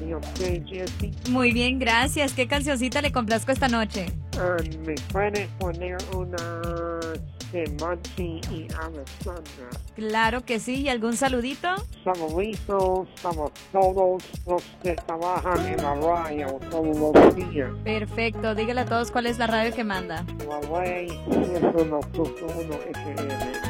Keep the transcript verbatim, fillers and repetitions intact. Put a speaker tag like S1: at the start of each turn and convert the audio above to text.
S1: ¿Y usted, Jessy?
S2: Muy bien, gracias. ¿Qué cancioncita le complazco esta noche?
S1: Ah, ¿me puede poner una de Monty y Alessandra?
S2: Claro que sí. ¿Y algún saludito?
S1: Saluditos a todos los que trabajan en la radio todos los días.
S2: Perfecto. Dígale a todos cuál es la radio que manda.
S1: La ley ciento uno punto uno F M.